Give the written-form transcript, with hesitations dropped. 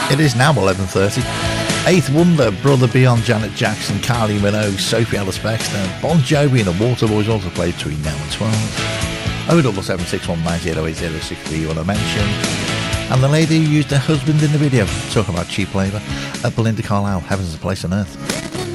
It is now 11:30. Eighth Wonder, Brother Beyond, Janet Jackson, Kylie Minogue, Sophie Ellis Bextor, Bon Jovi and the Waterboys also played between now and 12. 07761980806 you want to mention. And the lady who used her husband in the video, talking about cheap labour, Belinda Carlisle, Heaven's a Place on Earth.